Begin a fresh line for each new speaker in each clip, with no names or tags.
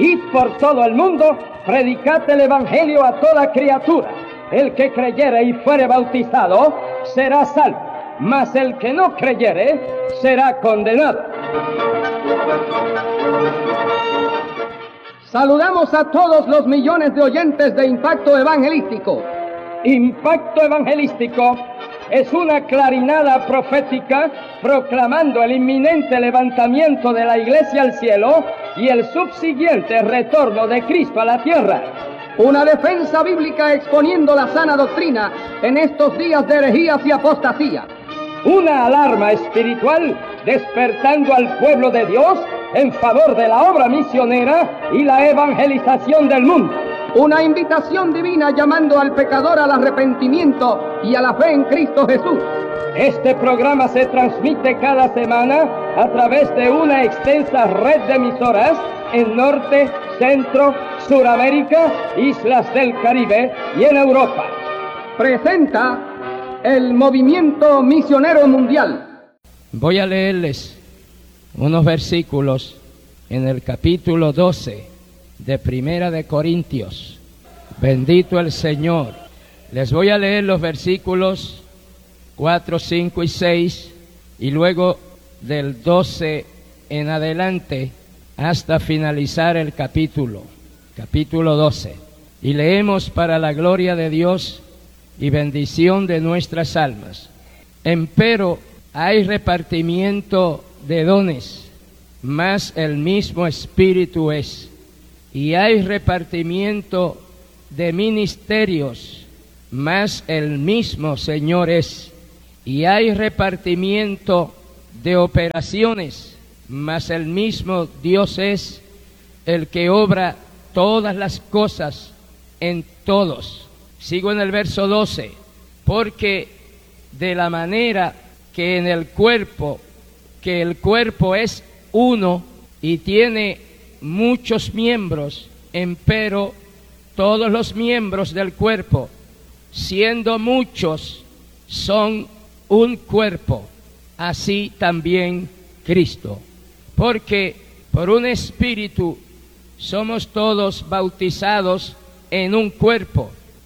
Id por todo el mundo, predicad el Evangelio a toda criatura. El que creyere y fuere bautizado será salvo, mas el que no creyere será condenado.
Saludamos a todos los millones de oyentes de Impacto Evangelístico.
Impacto Evangelístico es una clarinada profética proclamando el inminente levantamiento de la Iglesia al cielo y el subsiguiente retorno de Cristo a la tierra.
Una defensa bíblica exponiendo la sana doctrina en estos días de herejías y apostasía.
Una alarma espiritual despertando al pueblo de Dios en favor de la obra misionera y la evangelización del mundo.
Una invitación divina llamando al pecador al arrepentimiento y a la fe en Cristo Jesús.
Este programa se transmite cada semana a través de una extensa red de emisoras en Norte, Centro, Suramérica, Islas del Caribe y en Europa.
Presenta el Movimiento Misionero Mundial.
Voy a leerles unos versículos en el capítulo 12 de Primera de Corintios. Bendito el Señor. Les voy a leer los versículos 4, 5 y 6 y luego del 12 en adelante hasta finalizar el capítulo 12. Y leemos para la gloria de Dios y bendición de nuestras almas. Empero hay repartimiento de dones, mas el mismo Espíritu es. Y hay repartimiento de ministerios, mas el mismo Señor es. Y hay repartimiento de operaciones, mas el mismo Dios es el que obra todas las cosas en todos. Sigo en el verso 12. Porque de la manera que en el cuerpo, que el cuerpo es uno y tiene muchos miembros, empero todos los miembros del cuerpo, siendo muchos, son un cuerpo, así también Cristo. Porque por un espíritu somos todos bautizados en un cuerpo,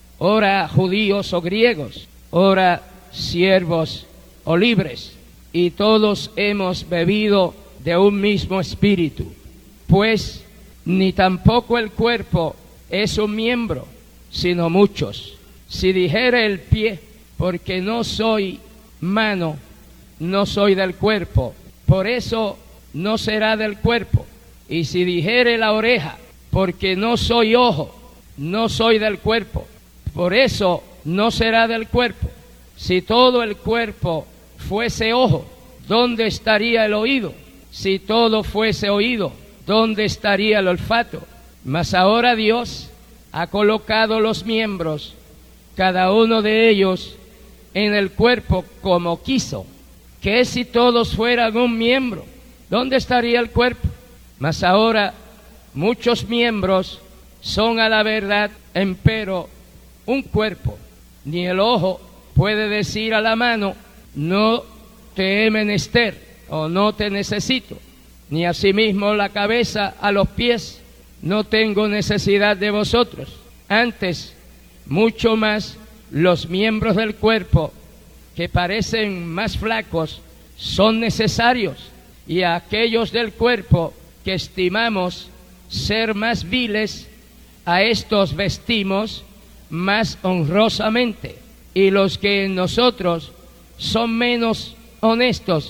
ora judíos o griegos, ora siervos o libres, y todos hemos bebido de un mismo espíritu. Pues ni tampoco el cuerpo es un miembro, sino muchos. Si dijere el pie, porque no soy mano, no soy del cuerpo, por eso no será del cuerpo. Y si dijere la oreja, porque no soy ojo, no soy del cuerpo, por eso no será del cuerpo. Si todo el cuerpo fuese ojo, ¿dónde estaría el oído? Si todo fuese oído, ¿dónde estaría el olfato? Mas ahora Dios ha colocado los miembros, cada uno de ellos, en el cuerpo como quiso. Que si todos fueran un miembro, ¿dónde estaría el cuerpo? Mas ahora muchos miembros son a la verdad, empero un cuerpo. Ni el ojo puede decir a la mano, no te he menester o no te necesito, ni asimismo la cabeza a los pies, no tengo necesidad de vosotros. Antes, mucho más, los miembros del cuerpo que parecen más flacos son necesarios, y a aquellos del cuerpo que estimamos ser más viles, a estos vestimos más honrosamente, y los que en nosotros son menos honestos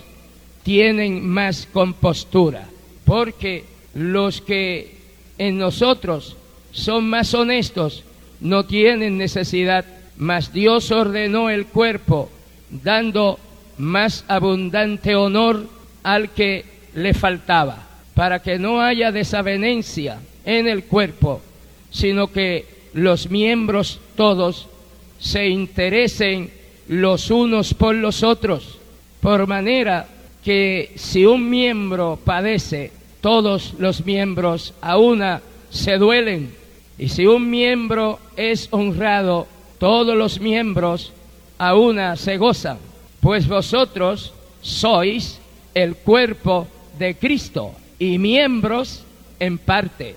tienen más compostura, porque los que en nosotros son más honestos no tienen necesidad, mas Dios ordenó el cuerpo, dando más abundante honor al que le faltaba, para que no haya desavenencia en el cuerpo, sino que los miembros todos se interesen los unos por los otros, por manera que si un miembro padece, todos los miembros a una se duelen, y si un miembro es honrado, todos los miembros a una se gozan. Pues vosotros sois el cuerpo de Cristo y miembros en parte.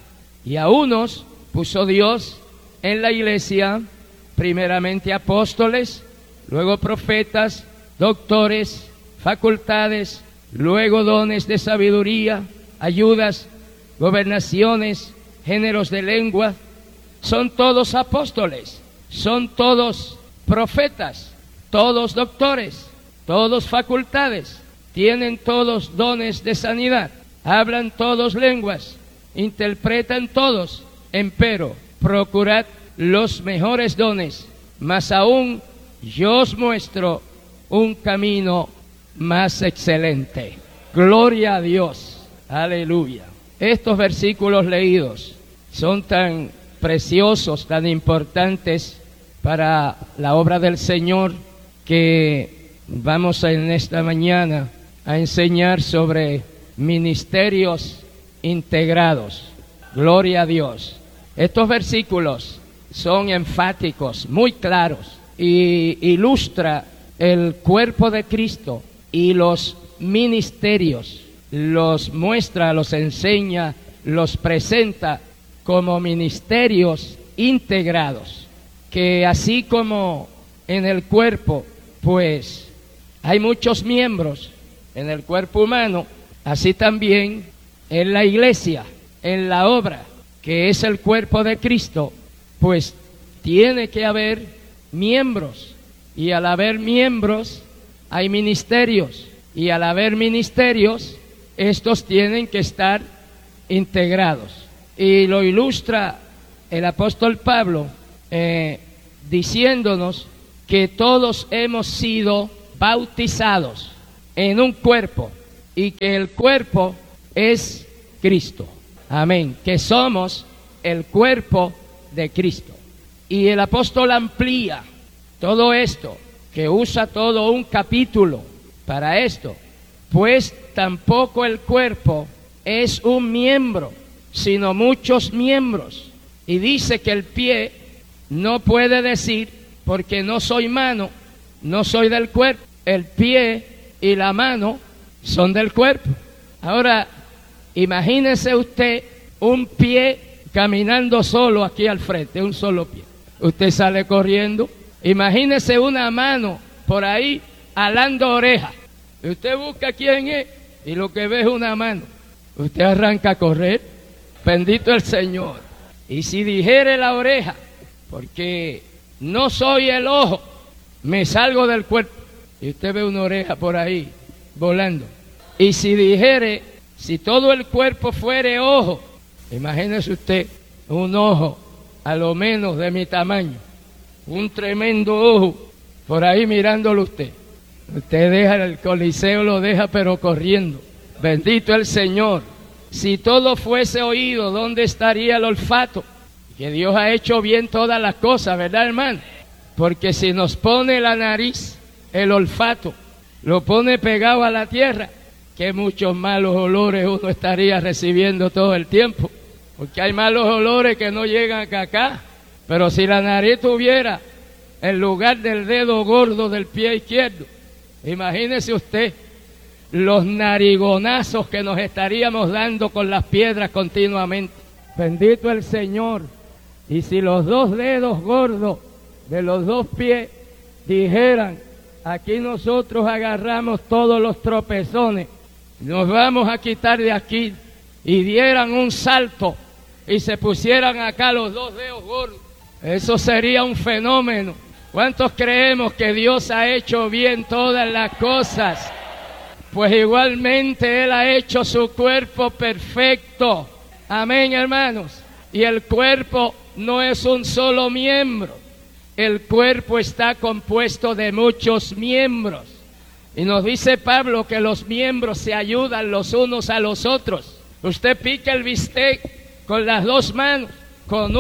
Y a unos puso Dios en la iglesia, primeramente apóstoles, luego profetas, doctores, facultades, luego dones de sabiduría, ayudas, gobernaciones, géneros de lengua. Son todos apóstoles, son todos profetas, todos doctores, todos facultades, tienen todos dones de sanidad, hablan todos lenguas, interpretan todos. Empero, procurad los mejores dones, mas aún yo os muestro un camino más excelente. Gloria a Dios, aleluya. Estos versículos leídos son tan preciosos, tan importantes para la obra del Señor, que vamos en esta mañana a enseñar sobre ministerios integrados. Gloria a Dios. Estos versículos son enfáticos, muy claros, y ilustra el cuerpo de Cristo y los ministerios. Los muestra, los enseña, los presenta como ministerios integrados, que así como en el cuerpo, pues hay muchos miembros en el cuerpo humano, así también en la iglesia, en la obra, que es el cuerpo de Cristo, pues tiene que haber miembros, y al haber miembros hay ministerios, y al haber ministerios, estos tienen que estar integrados. Y lo ilustra el apóstol Pablo diciéndonos que todos hemos sido bautizados en un cuerpo y que el cuerpo es Cristo. Amén. Que somos el cuerpo de Cristo. Y el apóstol amplía todo esto, que usa todo un capítulo para esto, pues tampoco el cuerpo es un miembro, sino muchos miembros. Y dice que el pie no puede decir, porque no soy mano, no soy del cuerpo. El pie y la mano son del cuerpo. Ahora, imagínese usted un pie caminando solo aquí al frente, un solo pie. Usted sale corriendo. Imagínese una mano por ahí alando orejas. Usted busca quién es y lo que ve es una mano. Usted arranca a correr. Bendito el Señor. Y si dijere la oreja, porque no soy el ojo, me salgo del cuerpo. Y usted ve una oreja por ahí volando. Y si dijere, si todo el cuerpo fuere ojo, imagínese usted un ojo a lo menos de mi tamaño, un tremendo ojo por ahí mirándolo usted. Usted deja el coliseo, lo deja pero corriendo. Bendito el Señor. Si todo fuese oído, ¿dónde estaría el olfato? Que Dios ha hecho bien todas las cosas, ¿verdad, hermano? Porque si nos pone la nariz, el olfato, lo pone pegado a la tierra, que muchos malos olores uno estaría recibiendo todo el tiempo. Porque hay malos olores que no llegan acá. Pero si la nariz tuviera en lugar del dedo gordo del pie izquierdo, imagínese usted los narigonazos que nos estaríamos dando con las piedras continuamente. Bendito el Señor. Y si los dos dedos gordos de los dos pies dijeran, aquí nosotros agarramos todos los tropezones, nos vamos a quitar de aquí, y dieran un salto y se pusieran acá los dos dedos gordos, eso sería un fenómeno. ¿Cuántos creemos que Dios ha hecho bien todas las cosas? Pues igualmente Él ha hecho su cuerpo perfecto. Amén, hermanos. Y el cuerpo no es un solo miembro. El cuerpo está compuesto de muchos miembros. Y nos dice Pablo que los miembros se ayudan los unos a los otros. Usted pica el bistec con las dos manos. Con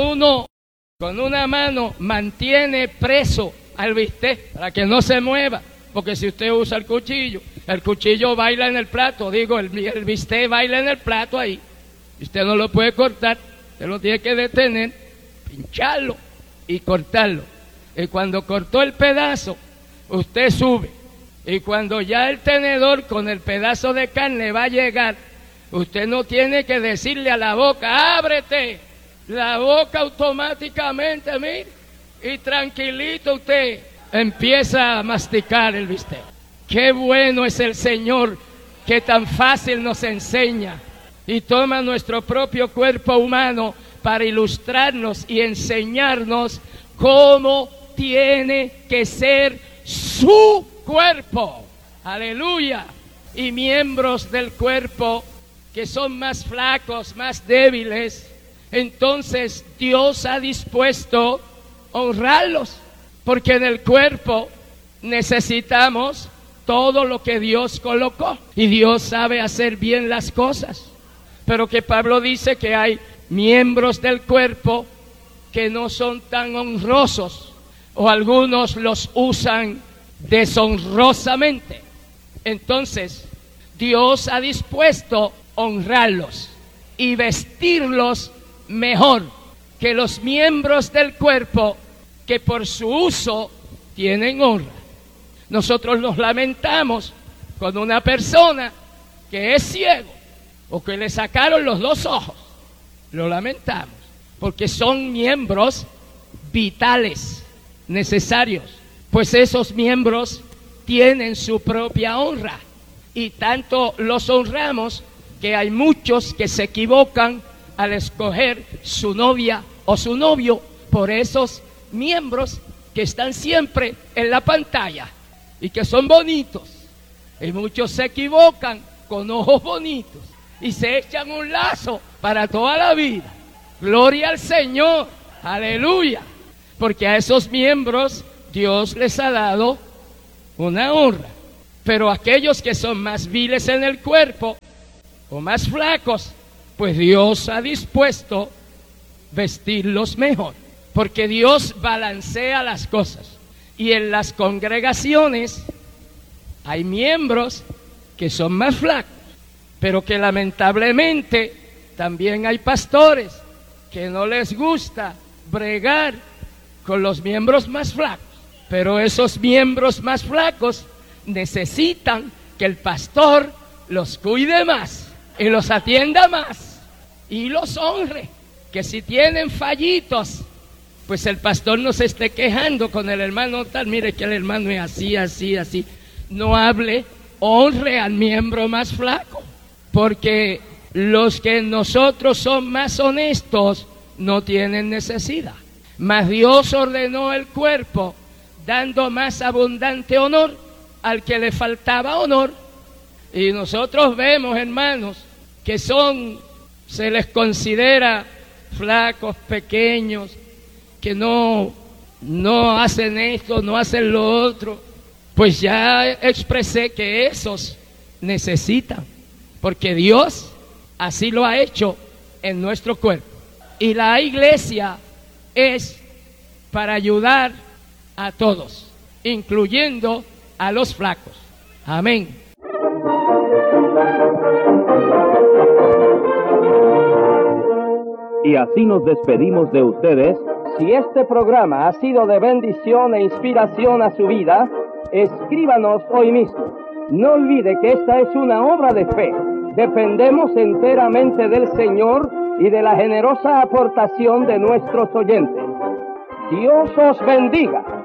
una mano mantiene preso al bistec para que no se mueva. Porque si usted usa el cuchillo baila en el plato. El bistec baila en el plato ahí. Usted no lo puede cortar. Usted lo tiene que detener, pincharlo y cortarlo. Y cuando cortó el pedazo, usted sube. Y cuando ya el tenedor con el pedazo de carne va a llegar, usted no tiene que decirle a la boca, ábrete, la boca automáticamente, mire, y tranquilito usted empieza a masticar el bistec. Qué bueno es el Señor, que tan fácil nos enseña y toma nuestro propio cuerpo humano para ilustrarnos y enseñarnos cómo tiene que ser su cuerpo. Aleluya. Y miembros del cuerpo que son más flacos, más débiles, entonces Dios ha dispuesto honrarlos, porque en el cuerpo necesitamos todo lo que Dios colocó, y Dios sabe hacer bien las cosas. Pero que Pablo dice que hay miembros del cuerpo que no son tan honrosos, o algunos los usan deshonrosamente. Entonces Dios ha dispuesto honrarlos y vestirlos mejor que los miembros del cuerpo que por su uso tienen honra. Nosotros nos lamentamos con una persona que es ciego o que le sacaron los 2 ojos. Lo lamentamos porque son miembros vitales, necesarios, pues esos miembros tienen su propia honra, y tanto los honramos que hay muchos que se equivocan al escoger su novia o su novio por esos miembros que están siempre en la pantalla y que son bonitos, y muchos se equivocan con ojos bonitos y se echan un lazo para toda la vida. Gloria al Señor, aleluya, porque a esos miembros Dios les ha dado una honra. Pero aquellos que son más viles en el cuerpo o más flacos, pues Dios ha dispuesto vestirlos mejor, porque Dios balancea las cosas. Y en las congregaciones hay miembros que son más flacos, pero que lamentablemente también hay pastores que no les gusta bregar con los miembros más flacos. Pero esos miembros más flacos necesitan que el pastor los cuide más y los atienda más y los honre, que si tienen fallitos, pues el pastor no se esté quejando con el hermano tal, mire que el hermano es así, así, así. No hable, honre al miembro más flaco, porque los que nosotros son más honestos no tienen necesidad. Mas Dios ordenó el cuerpo dando más abundante honor al que le faltaba honor. Y nosotros vemos, hermanos, que se les considera flacos, pequeños, que no hacen esto, no hacen lo otro. Pues ya expresé que esos necesitan, porque Dios así lo ha hecho en nuestro cuerpo. Y la iglesia es para ayudar a todos, incluyendo a los flacos. Amén.
Y así nos despedimos de ustedes.
Si este programa ha sido de bendición e inspiración a su vida, escríbanos hoy mismo. No olvide que esta es una obra de fe. Dependemos enteramente del Señor y de la generosa aportación de nuestros oyentes. Dios os bendiga.